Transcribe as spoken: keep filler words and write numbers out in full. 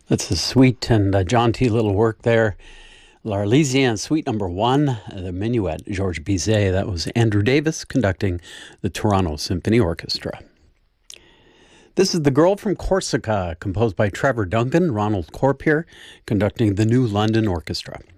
That's a sweet and uh, jaunty little work there. L'Arlésienne Suite Number One, the Minuet, Georges Bizet. That was Andrew Davis conducting the Toronto Symphony Orchestra. This is The Girl from Corsica, composed by Trevor Duncan, Ronald Corp here, conducting the New London Orchestra.